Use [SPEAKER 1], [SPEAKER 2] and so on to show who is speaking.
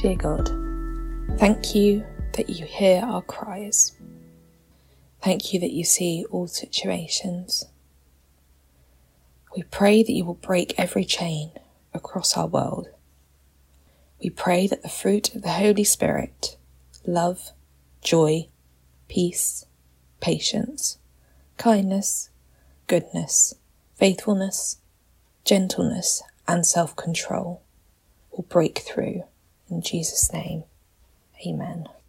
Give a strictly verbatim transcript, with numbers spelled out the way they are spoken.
[SPEAKER 1] dear God, thank you that you hear our cries. Thank you that you see all situations. We pray that you will break every chain across our world. We pray that the fruit of the Holy Spirit, love, joy, peace, patience, kindness, goodness, faithfulness, gentleness, and self-control will break through. In Jesus' name, amen.